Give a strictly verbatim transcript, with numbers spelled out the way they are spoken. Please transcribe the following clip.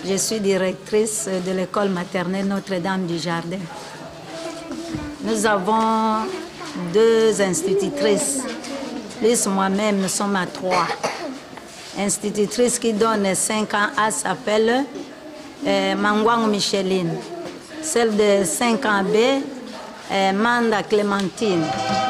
Je suis directrice de l'école maternelle Notre-Dame du Jardin. Nous avons deux institutrices. Plus moi-même, nous sommes à trois. Institutrice qui donne cinq ans A s'appelle euh, Mangwang Micheline. Celle de cinq ans B, euh, Manda Clémentine.